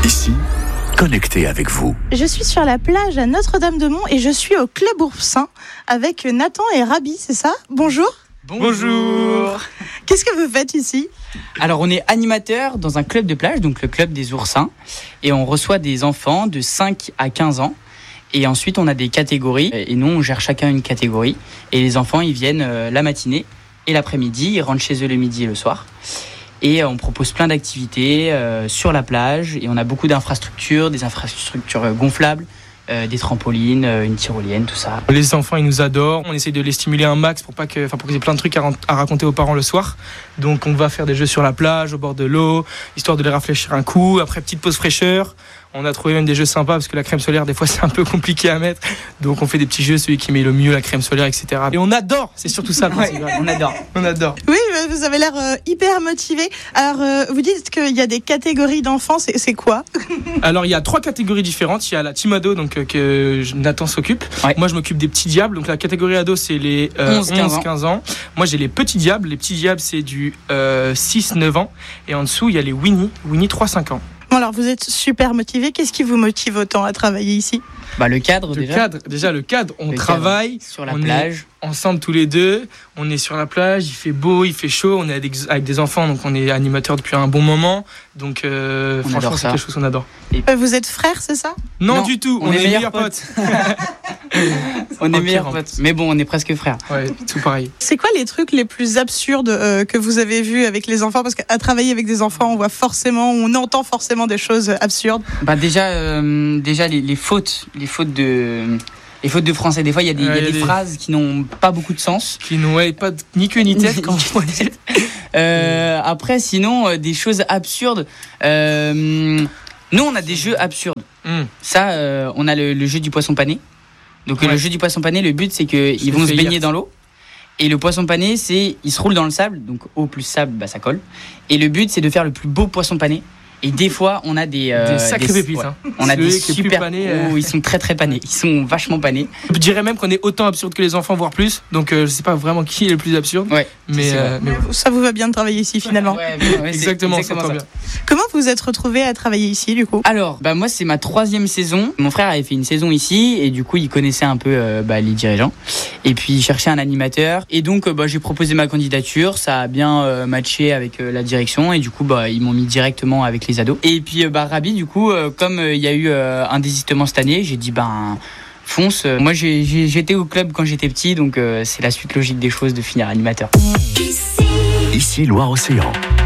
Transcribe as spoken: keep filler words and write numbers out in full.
Ici, connecté avec vous. Je suis sur la plage à Notre-Dame-de-Mont et je suis au Club Oursin avec Nathan et Rabi, c'est ça? Bonjour. Bonjour. Qu'est-ce que vous faites ici? Alors on est animateur dans un club de plage, donc le club des oursins, et on reçoit des enfants de cinq à quinze ans. Et ensuite on a des catégories, et nous on gère chacun une catégorie. Et les enfants ils viennent euh, la matinée et l'après-midi, ils rentrent chez eux le midi et le soir. Et euh, on propose plein d'activités euh, sur la plage, et on a beaucoup d'infrastructures, des infrastructures euh, gonflables, Euh, des trampolines, euh, une tyrolienne, tout ça. Les enfants, ils nous adorent. On essaye de les stimuler un max pour pas que, enfin, pour qu'ils aient plein de trucs à, à raconter aux parents le soir. Donc, on va faire des jeux sur la plage, au bord de l'eau, histoire de les rafraîchir un coup. Après, petite pause fraîcheur. On a trouvé même des jeux sympas parce que la crème solaire, des fois, c'est un peu compliqué à mettre. Donc, on fait des petits jeux, celui qui met le mieux la crème solaire, et cetera. Et on adore. C'est surtout ça. Ouais, on adore. On adore. Oui, vous avez l'air euh, hyper motivé. Alors, euh, vous dites qu'il y a des catégories d'enfants. C'est, c'est quoi? Alors, il y a trois catégories différentes. Il y a la team ado, donc euh, que Nathan s'occupe. Ouais. Moi, je m'occupe des petits diables. Donc, la catégorie ado, c'est les euh, onze à quinze ans. Moi, j'ai les petits diables. Les petits diables, c'est du euh, six neuf ans. Et en dessous, il y a les Winnie. Winnie trois cinq ans. Bon, alors, vous êtes super motivé. Qu'est-ce qui vous motive autant à travailler ici? Bah le cadre Le déjà. cadre, déjà le cadre, on Le travaille cadre sur la on plage. est ensemble tous les deux, on est sur la plage, il fait beau, il fait chaud, on est avec, avec des enfants, donc on est animateur depuis un bon moment, donc euh, On franchement adore c'est ça. quelque chose qu'on adore. Euh, Vous êtes frères, c'est ça? Non, Non, du tout, on on, est est meilleurs meilleurs potes. On est Ok, meilleurs on- potes. Mais bon, on est presque frères. Ouais, tout pareil. C'est quoi les trucs les plus absurdes euh, que vous avez vus avec les enfants? Parce qu'à travailler avec des enfants, on voit forcément, on entend forcément des choses absurdes. Bah déjà, euh, déjà les, les fautes, les fautes de, les fautes de français. Des fois, il y a des, Ouais, il y a y a des des- phrases qui n'ont pas beaucoup de sens. Qui n'ont ouais, pas de- ni queue ni tête quand on dit. Euh, après, sinon, euh, des choses absurdes. Euh, nous, on a des jeux absurdes. Hum. Ça, euh, on a le, le jeu du poisson pané. Donc euh, Ouais. le jeu du poisson pané, le but c'est Je qu'ils l'ai vont se fait baigner hier. dans l'eau. Et le poisson pané, c'est il se roule dans le sable, donc eau plus sable, bah ça colle. Et le but c'est de faire le plus beau poisson pané. Et des fois, on a des euh, Des sacrés pépites, ouais. hein. On a Celui des qui est plus super pané, euh. oh, ils sont très très panés. Ils sont vachement panés. Je dirais même qu'on est autant absurde que les enfants, voire plus, donc euh, je sais pas vraiment qui est le plus absurde, Ouais. mais, c'est euh, mais ouais. Ça vous va bien de travailler ici finalement? Ouais, ouais, ouais, c'est Exactement, exactement ça ça. tombe bien. Comment vous êtes retrouvé à travailler ici du coup? Alors, bah moi c'est ma troisième saison. Mon frère avait fait une saison ici et du coup il connaissait un peu euh, bah, les dirigeants. Et puis il cherchait un animateur. Et donc euh, bah, j'ai proposé ma candidature. Ça a bien euh, matché avec euh, la direction et du coup bah ils m'ont mis directement avec les ados. Et puis euh, bah Rabi du coup euh, comme il euh, y a eu euh, un désistement cette année, j'ai dit ben fonce. Moi j'ai, j'ai, j'étais au club quand j'étais petit donc euh, c'est la suite logique des choses de finir animateur. Ici Loire-Océan.